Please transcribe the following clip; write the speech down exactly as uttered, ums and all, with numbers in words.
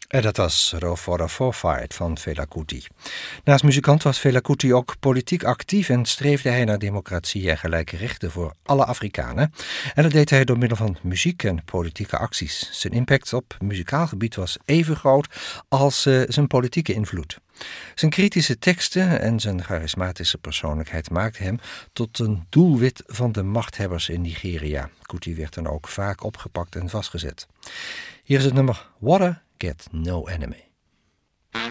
En dat was Rofora Forfight van Fela Kuti. Naast muzikant was Fela Kuti ook politiek actief en streefde hij naar democratie en gelijke rechten voor alle Afrikanen. En dat deed hij door middel van muziek en politieke acties. Zijn impact op muzikaal gebied was even groot als uh, zijn politieke invloed. Zijn kritische teksten en zijn charismatische persoonlijkheid maakten hem tot een doelwit van de machthebbers in Nigeria. Kuti werd dan ook vaak opgepakt en vastgezet. Hier is het nummer Water Get No Enemy.